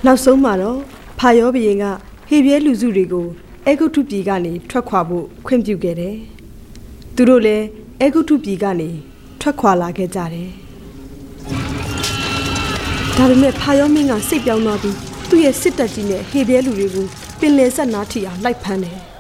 နောက်ဆုံးမှာတော့ဖာယောဘုရင်ကဟေဘရဲလူစုတွေကိုအေဂုတ္တုပြည်ကနေထွက်ခွာဖို့ခွင့်ပြုခဲ့တယ်။သူတို့လည်းအေဂုတ္တုပြည်ကနေထွက်ခွာလာခဲ့ကြတယ်။ဒါပေမဲ့ဖာယောမင်းကစိတ်ပြောင်းသွားပြီးသူ့ရဲ့စစ်တပ်ကြီးနဲ့ဟေဘရဲလူတွေကိုပင်လယ်ဆက်နားထိအောင်လိုက်ဖမ်းတယ်။